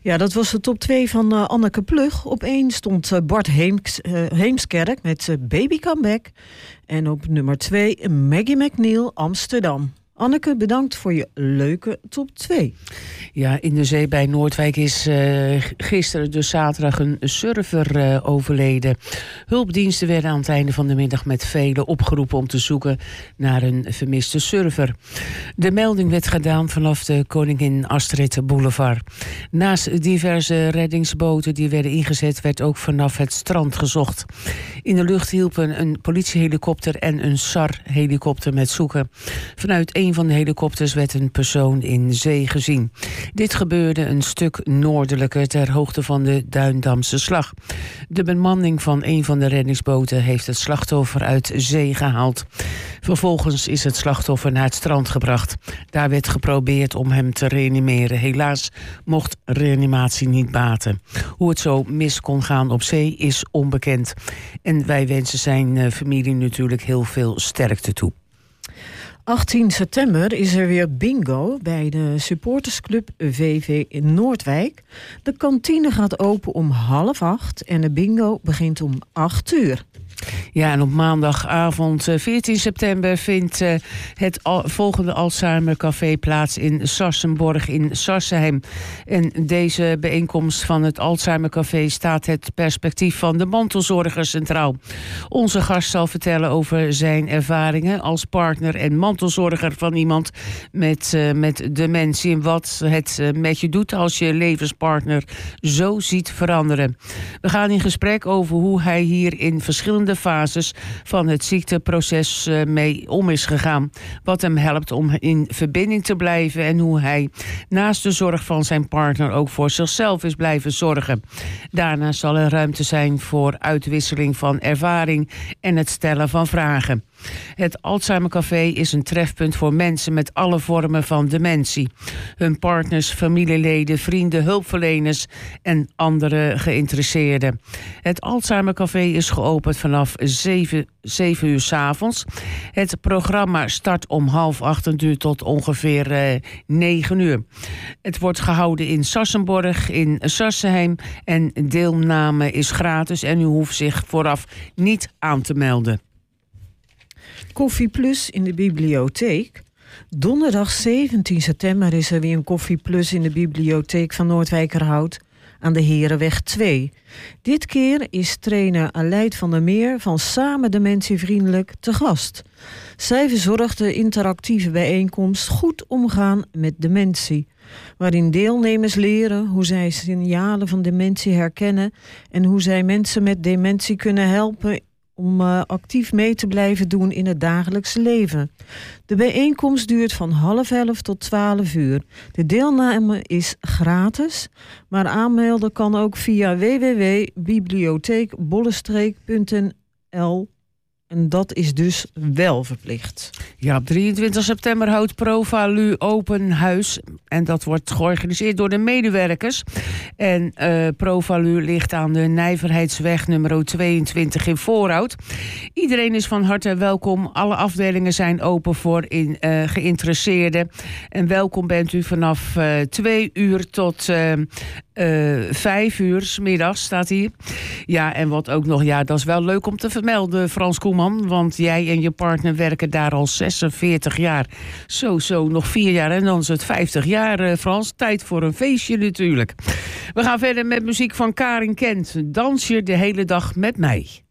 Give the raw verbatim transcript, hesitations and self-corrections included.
Ja, dat was de top twee van uh, Anneke Plug. Op één stond uh, Bart Heems, uh, Heemskerk met uh, Baby Come Back. En op nummer twee Maggie McNeil, Amsterdam. Anneke, bedankt voor je leuke top twee. Ja, in de zee bij Noordwijk is uh, gisteren, dus zaterdag, een surfer uh, overleden. Hulpdiensten werden aan het einde van de middag met velen opgeroepen om te zoeken naar een vermiste surfer. De melding werd gedaan vanaf de Koningin Astrid Boulevard. Naast diverse reddingsboten die werden ingezet, werd ook vanaf het strand gezocht. In de lucht hielpen een politiehelikopter en een S A R-helikopter met zoeken. Vanuit een van de helikopters werd een persoon in zee gezien. Dit gebeurde een stuk noordelijker ter hoogte van de Duindamse slag. De bemanning van een van de reddingsboten heeft het slachtoffer uit zee gehaald. Vervolgens is het slachtoffer naar het strand gebracht. Daar werd geprobeerd om hem te reanimeren. Helaas mocht reanimatie niet baten. Hoe het zo mis kon gaan op zee is onbekend. En wij wensen zijn familie natuurlijk heel veel sterkte toe. achttien september is er weer bingo bij de supportersclub V V in Noordwijk. De kantine gaat open om half acht en de bingo begint om acht uur. Ja, en op maandagavond veertien september vindt uh, het al- volgende Alzheimer Café plaats in Sassenborg in Sassenheim. En deze bijeenkomst van het Alzheimer Café staat het perspectief van de mantelzorger centraal. Onze gast zal vertellen over zijn ervaringen als partner en mantelzorger van iemand met, uh, met dementie en wat het uh, met je doet als je levenspartner zo ziet veranderen. We gaan in gesprek over hoe hij hier in verschillende fases van het ziekteproces mee om is gegaan. Wat hem helpt om in verbinding te blijven en hoe hij naast de zorg van zijn partner ook voor zichzelf is blijven zorgen. Daarna zal er ruimte zijn voor uitwisseling van ervaring en het stellen van vragen. Het Alzheimer Café is een trefpunt voor mensen met alle vormen van dementie. Hun partners, familieleden, vrienden, hulpverleners en andere geïnteresseerden. Het Alzheimer Café is geopend vanaf zeven uur 's avonds. Het programma start om half acht en duurt tot ongeveer uh, negen uur. Het wordt gehouden in Sassenborg, in Sassenheim en deelname is gratis en u hoeft zich vooraf niet aan te melden. Koffie Plus in de bibliotheek. Donderdag zeventien september is er weer een Koffie Plus in de bibliotheek van Noordwijkerhout aan de Herenweg twee. Dit keer is trainer Aleid van der Meer van Samen Dementievriendelijk te gast. Zij verzorgt de interactieve bijeenkomst Goed omgaan met dementie, waarin deelnemers leren hoe zij signalen van dementie herkennen en hoe zij mensen met dementie kunnen helpen om uh, actief mee te blijven doen in het dagelijkse leven. De bijeenkomst duurt van half elf tot twaalf uur. De deelname is gratis, maar aanmelden kan ook via w w w punt bibliotheek bollestreek punt n l. En dat is dus wel verplicht. Ja, op drieëntwintig september houdt Provalu open huis. En dat wordt georganiseerd door de medewerkers. En uh, Provalu ligt aan de Nijverheidsweg nummer tweeëntwintig in Voorhout. Iedereen is van harte welkom. Alle afdelingen zijn open voor in, uh, geïnteresseerden. En welkom bent u vanaf uh, twee uur tot uh, uh, vijf uur 's middags, staat hier. Ja, en wat ook nog, ja, dat is wel leuk om te vermelden, Frans Koeman. Want jij en je partner werken daar al zesenveertig jaar. Zo, zo, nog vier jaar en dan is het vijftig jaar, uh, Frans. Tijd voor een feestje natuurlijk. We gaan verder met muziek van Karin Kent. Dans je de hele dag met mij.